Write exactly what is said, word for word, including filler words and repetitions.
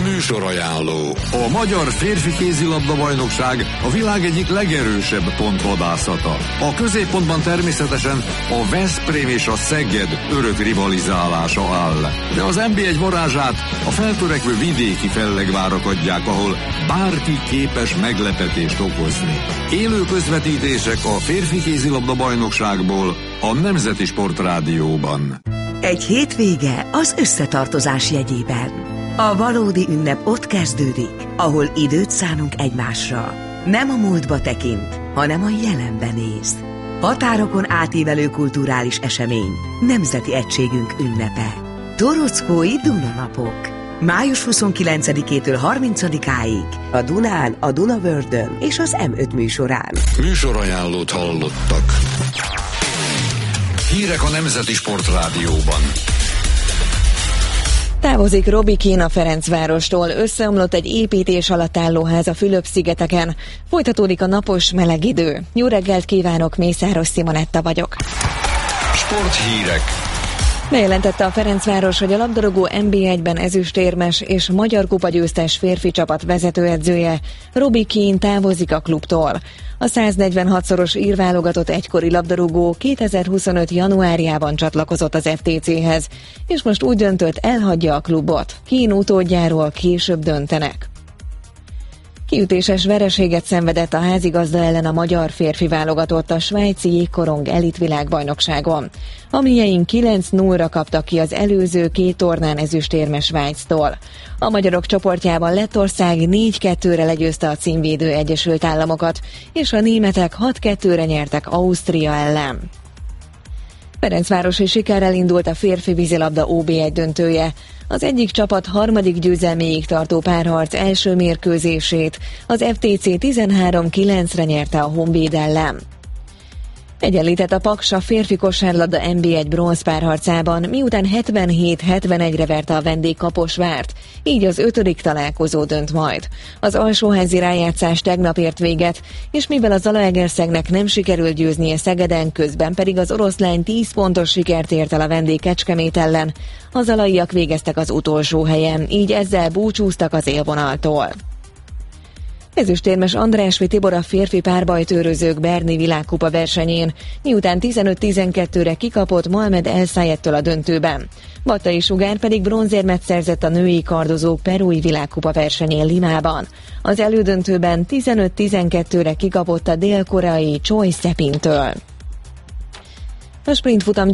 Műsorajánló. A magyar férfi kézilabda bajnokság a világ egyik legerősebb pontvadászata. A középpontban természetesen a Veszprém és a Szeged örök rivalizálása áll. De az en bé egy varázsát a feltörekvő vidéki fellegvárak adják, ahol bárki képes meglepetést okozni. Élő közvetítések a férfi kézilabda bajnokságból a Nemzeti Sportrádióban. Egy hétvége az összetartozás jegyében. A valódi ünnep ott kezdődik, ahol időt szánunk egymásra. Nem a múltba tekint, hanem a jelenbe néz. Határokon átívelő kulturális esemény, nemzeti egységünk ünnepe. Torockói Dunanapok. május huszonkilencedikétől harmincadikáig a Dunán, a Dunavördön és az em öt műsorán. Műsorajánlót hallottak. Hírek a Nemzeti Sportrádióban. Távozik Robbie Keane a Ferencvárostól, összeomlott egy építés alatt álló ház a Fülöp-szigeteken. Folytatódik a napos, meleg idő. Jó reggelt kívánok, Mészáros Simonetta vagyok. Sporthírek. Bejelentette a Ferencváros, hogy a labdarúgó en bé egyben ezüstérmes és magyar kupa győztes férfi csapat vezetőedzője, Robbie Keane távozik a klubtól. A száznegyvenhatszoros írválogatott egykori labdarúgó kétezer-huszonöt januárjában csatlakozott az ef té céhez, és most úgy döntött, elhagyja a klubot. Keane utódjáról később döntenek. Kiütéses vereséget szenvedett a házigazda ellen a magyar férfi válogatott a svájci jégkorong elitvilágbajnokságon. A mieink kilenc nullra kaptak ki az előző két tornán ezüstérmes Svájctól. A magyarok csoportjában Lettország négy kettőre legyőzte a címvédő Egyesült Államokat, és a németek hat kettőre nyertek Ausztria ellen. Ferencvárosi sikerrel indult a férfi vízilabda ó bé egy döntője. Az egyik csapat harmadik győzelméig tartó párharc első mérkőzését az ef té cé tizenhárom kilencre nyerte a Honvéd ellen. Egyenlített a Paks a férfi kosárlabda en bé egy bronz párharcában, miután hetvenhét hetvenegyre verte a vendég Kaposvárt, így az ötödik találkozó dönt majd. Az alsóházi rájátszás tegnap ért véget, és mivel az Zalaegerszegnek nem sikerült győznie Szegeden, közben pedig az oroszlány tíz pontos sikert ért el a vendég Kecskemét ellen, a zalaiak végeztek az utolsó helyen, így ezzel búcsúztak az élvonaltól. Ezüstérmes Andrásfi Tibor a férfi párbajtőrözők Berni világkupa versenyén, miután tizenöt tizenkettőre kikapott Malmed El-Sayettől a döntőben. Battai Sugár pedig bronzérmet szerzett a női kardozók perui világkupa versenyén Limában. Az elődöntőben tizenöt tizenkettőre kikapott a dél-koreai Choi Sepintől. A sprintfutam